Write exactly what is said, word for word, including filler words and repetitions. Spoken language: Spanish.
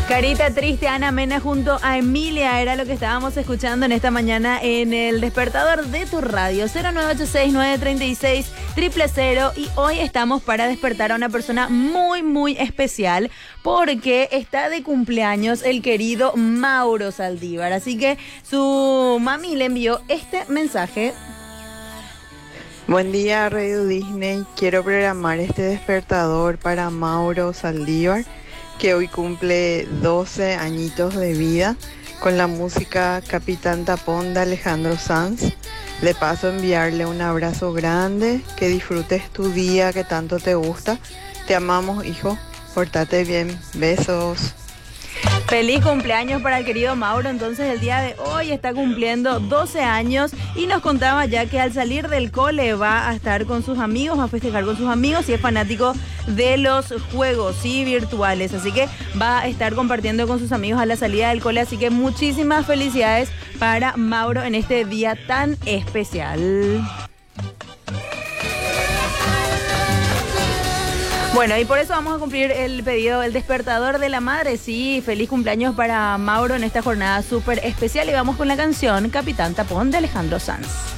Carita triste, Ana Mena junto a Emilia, era lo que estábamos escuchando en esta mañana en el despertador de tu radio. Cero nueve ocho seis, nueve tres seis, cero cero cero. Y hoy estamos para despertar a una persona muy, muy especial porque está de cumpleaños el querido Mauro Saldívar. Así que su mami le envió este mensaje. Buen día, Radio Disney. Quiero programar este despertador para Mauro Saldívar, que hoy cumple doce añitos de vida, con la música Capitán Tapón de Alejandro Sanz. De paso, enviarle un abrazo grande, que disfrutes tu día que tanto te gusta. Te amamos, hijo. Pórtate bien. Besos. Feliz cumpleaños para el querido Mauro. Entonces el día de hoy está cumpliendo doce años y nos contaba ya que al salir del cole va a estar con sus amigos, va a festejar con sus amigos y es fanático de los juegos, sí, virtuales. Así que va a estar compartiendo con sus amigos a la salida del cole. Así que muchísimas felicidades para Mauro en este día tan especial. Bueno, y por eso vamos a cumplir el pedido del despertador de la madre. Sí, feliz cumpleaños para Mauro en esta jornada súper especial. Y vamos con la canción Capitán Tapón de Alejandro Sanz.